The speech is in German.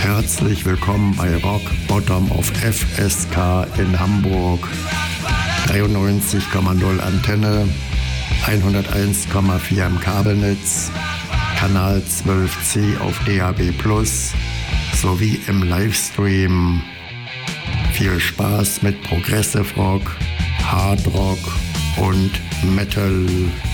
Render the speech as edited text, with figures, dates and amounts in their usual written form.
Herzlich willkommen bei Rock Bottom auf FSK in Hamburg. 93,0 Antenne, 101,4 im Kabelnetz, Kanal 12C auf DAB+ sowie im Livestream. Viel Spaß mit Progressive Rock, Hard Rock und Metal.